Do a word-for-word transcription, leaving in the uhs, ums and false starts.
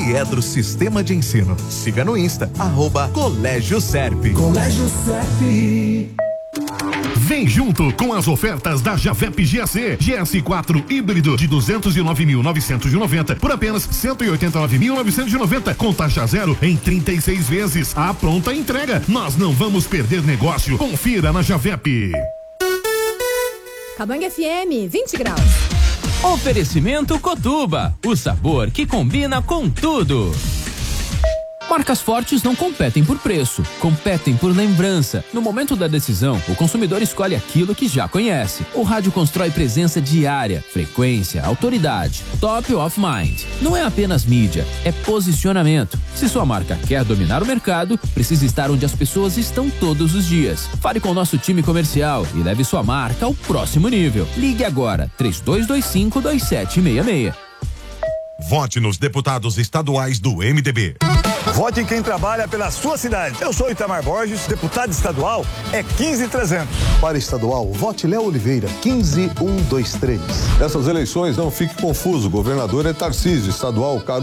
Poliedro Sistema de Ensino. Siga no Insta, arroba Colégio Serp. Colégio Serp. Vem junto com as ofertas da Javep G A C. G S quatro híbrido de duzentos e nove mil novecentos e noventa por apenas cento e oitenta e nove mil novecentos e noventa com taxa zero em trinta e seis vezes. A pronta entrega. Nós não vamos perder negócio. Confira na Javep. Cabangue F M, vinte graus. Oferecimento Cotuba, o sabor que combina com tudo. Marcas fortes não competem por preço, competem por lembrança. No momento da decisão, o consumidor escolhe aquilo que já conhece. O rádio constrói presença diária, frequência, autoridade, top of mind. Não é apenas mídia, é posicionamento. Se sua marca quer dominar o mercado, precisa estar onde as pessoas estão todos os dias. Fale com o nosso time comercial e leve sua marca ao próximo nível. Ligue agora, três dois dois cinco, dois sete seis seis. Vote nos deputados estaduais do M D B. Vote em quem trabalha pela sua cidade. Eu sou Itamar Borges, deputado estadual é quinze trezentos. Para estadual, vote Léo Oliveira, quinze um dois três. Nessas eleições, não fique confuso. O governador é Tarcísio, estadual Caru